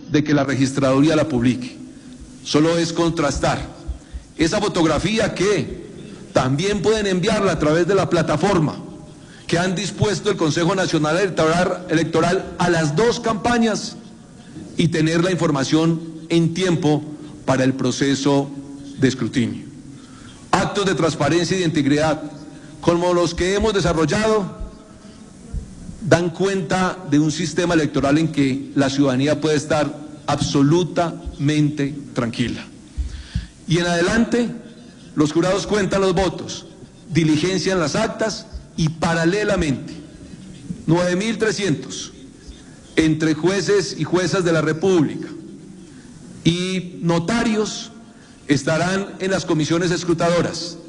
de que la registraduría la publique, solo es contrastar esa fotografía que también pueden enviarla a través de la plataforma que han dispuesto el Consejo Nacional Electoral a las dos campañas y tener la información en tiempo para el proceso de escrutinio. Actos de transparencia y de integridad, como los que hemos desarrollado, dan cuenta de un sistema electoral en que la ciudadanía puede estar absolutamente tranquila. Y en adelante, los jurados cuentan los votos, diligencian las actas y paralelamente 9.300 entre jueces y juezas de la República y notarios estarán en las comisiones escrutadoras.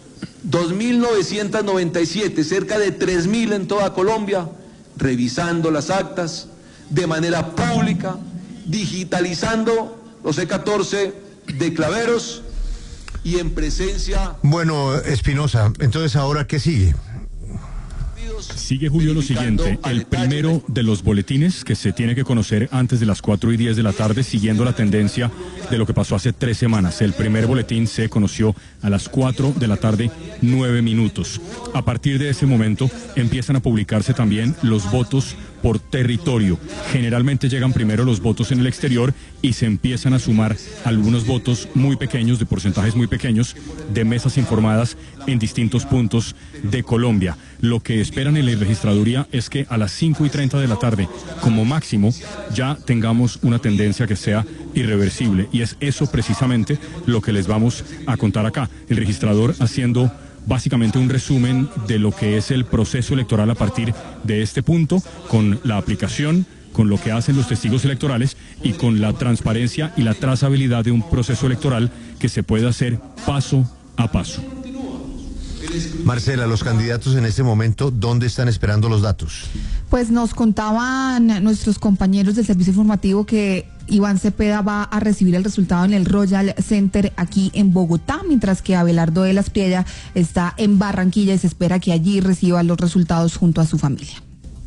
2.997, cerca de 3.000 en toda Colombia, revisando las actas de manera pública, digitalizando los E14 de Claveros y en presencia... Bueno, Espinosa, entonces ahora, ¿qué sigue? Sigue, Julio, lo siguiente: el primero de los boletines que se tiene que conocer antes de las 4:10 de la tarde, siguiendo la tendencia de lo que pasó hace 3 semanas. El primer boletín se conoció a las 4 de la tarde, 9 minutos. A partir de ese momento empiezan a publicarse también los votos por territorio. Generalmente llegan primero los votos en el exterior y se empiezan a sumar algunos votos muy pequeños, de porcentajes muy pequeños, de mesas informadas en distintos puntos de Colombia. Lo que esperan en la registraduría es que a las 5:30 de la tarde, como máximo, ya tengamos una tendencia que sea irreversible. Y es eso precisamente lo que les vamos a contar acá. El registrador haciendo básicamente un resumen de lo que es el proceso electoral a partir de este punto, con la aplicación, con lo que hacen los testigos electorales y con la transparencia y la trazabilidad de un proceso electoral que se puede hacer paso a paso. Marcela, los candidatos en este momento, ¿dónde están esperando los datos? Pues nos contaban nuestros compañeros del servicio informativo que Iván Cepeda va a recibir el resultado en el Royal Center aquí en Bogotá, mientras que Abelardo de las Priella está en Barranquilla y se espera que allí reciba los resultados junto a su familia.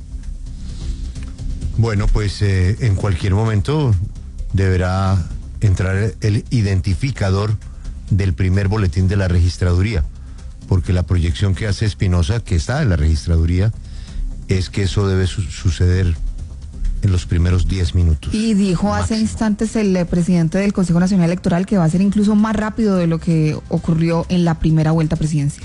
Bueno, pues en cualquier momento deberá entrar el identificador del primer boletín de la registraduría, porque la proyección que hace Espinosa, que está en la registraduría, es que eso debe suceder en los primeros 10 minutos. Y dijo máximo. Hace instantes el presidente del Consejo Nacional Electoral que va a ser incluso más rápido de lo que ocurrió en la primera vuelta presidencial.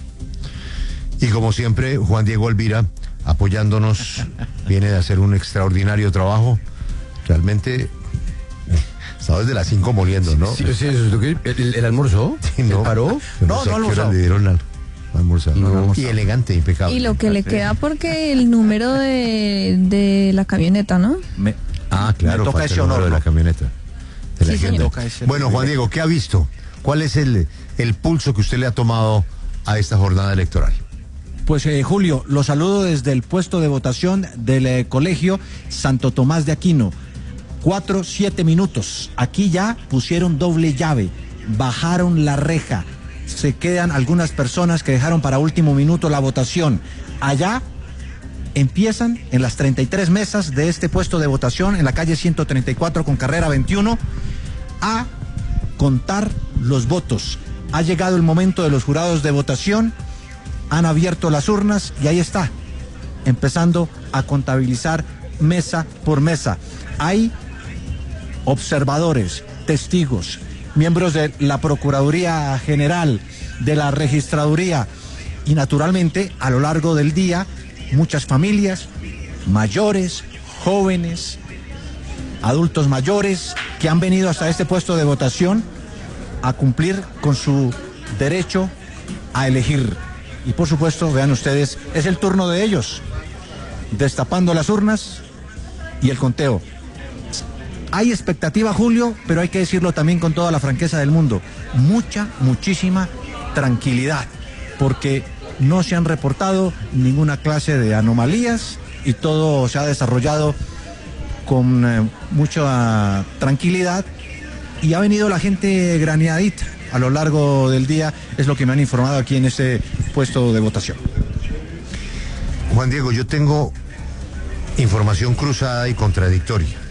Y como siempre, Juan Diego Alvira, apoyándonos, viene de hacer un extraordinario trabajo. Realmente, está desde las 5 moliendo, ¿no? Sí, ¿El almuerzo? Sí, no. ¿El paró? No almorzó. Le dieron al almorzar. No, y elegante, impecable. Y lo que le queda porque el número de la camioneta, ¿no? Claro, toca ese honor de la camioneta. Sí, señor. Bueno, Juan Diego, ¿qué ha visto? ¿Cuál es el pulso que usted le ha tomado a esta jornada electoral? Pues Julio, lo saludo desde el puesto de votación del colegio Santo Tomás de Aquino. 4-7 minutos. Aquí ya pusieron doble llave, bajaron la reja. Se quedan algunas personas que dejaron para último minuto la votación. Allá empiezan en las 33 mesas de este puesto de votación en la calle 134 con carrera 21 a contar los votos. Ha llegado el momento de los jurados de votación, han abierto las urnas y ahí está, empezando a contabilizar mesa por mesa. Hay observadores, testigos, miembros de la Procuraduría General, de la Registraduría y naturalmente a lo largo del día muchas familias, mayores, jóvenes, adultos mayores que han venido hasta este puesto de votación a cumplir con su derecho a elegir. Y por supuesto, vean ustedes, es el turno de ellos, destapando las urnas y el conteo. Hay expectativa, Julio, pero hay que decirlo también con toda la franqueza del mundo. Muchísima tranquilidad, porque no se han reportado ninguna clase de anomalías y todo se ha desarrollado con mucha tranquilidad y ha venido la gente graneadita a lo largo del día, es lo que me han informado aquí en este puesto de votación. Juan Diego, yo tengo información cruzada y contradictoria.